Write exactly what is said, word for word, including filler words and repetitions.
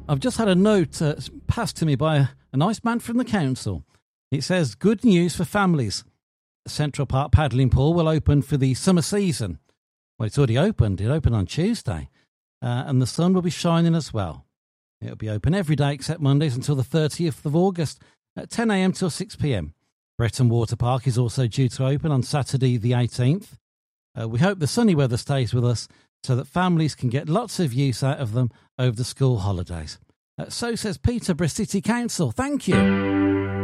I've just had a note uh, passed to me by a, a nice man from the council. It says, good news for families. Central Park paddling pool will open for the summer season. Well, it's already opened. It opened on Tuesday. Uh, and the sun will be shining as well. It'll be open every day except Mondays until the thirtieth of August at ten a.m. till six p.m. Bretton Water Park is also due to open on Saturday the eighteenth. Uh, we hope the sunny weather stays with us so that families can get lots of use out of them over the school holidays. Uh, so says Peterborough City Council. Thank you.